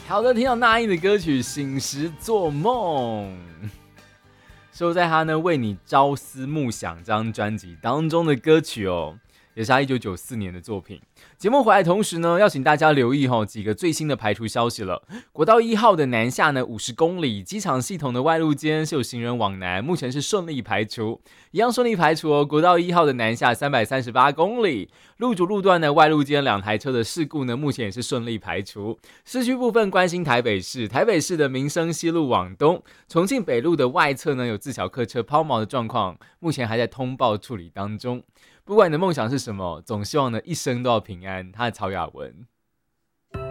好的，听到那英的歌曲《醒时做梦》，收在他呢为你朝思暮想这张专辑当中的歌曲哦，也是他1994年的作品。节目回来同时呢，要请大家留意几个最新的排除消息了。国道1号的南下呢50公里，机场系统的外路间是有行人往南，目前是顺利排除，一样顺利排除哦。国道1号的南下338公里，路主路段的外路间2台车的事故呢，目前也是顺利排除。市区部分关心台北市，台北市的民生西路往东，重庆北路的外侧呢有自小客车抛锚的状况，目前还在通报处理当中。不管你的梦想是什么，总希望呢一生都要平安。他的曹雅文。